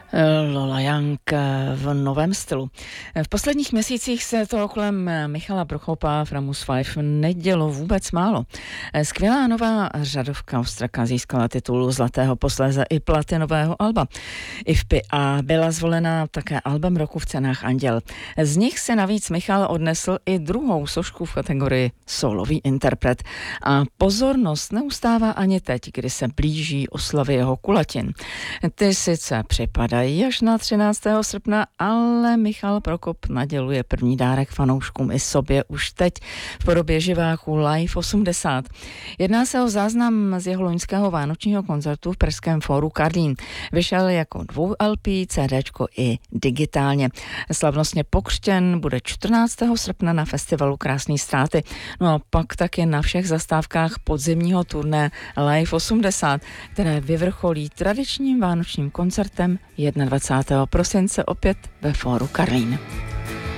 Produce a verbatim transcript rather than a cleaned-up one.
Lola Young v novém stylu. V posledních měsících se to kolem Michala Prochopa Framus Five nedělo vůbec málo. Skvělá nová řadovka Ostraka získala titul zlatého, posléze i platinového alba. I v P A byla zvolena také album roku v cenách Anděl. Z nich se navíc Michal odnesl i druhou sošku v kategorii solový interpret. A pozornost neustává ani teď, kdy se blíží oslavy jeho kulatin. Ty sice připadají až na třináctého srpna, ale Michal Prokop naděluje první dárek fanouškům i sobě už teď v podobě živáku Live osmdesát. Jedná se o záznam z jeho loňského vánočního koncertu v pražském fóru Karlín. Vyšel jako dvou el pé, CDčko i digitálně. Slavnostně pokřtěn bude čtrnáctého srpna na festivalu Krásný ztráty. No a pak taky na všech zastávkách podzimního turné Live osmdesát, které vyvrcholí tradičním vánočním koncertem dvacátého prvního prosince opět ve fóru Karlín.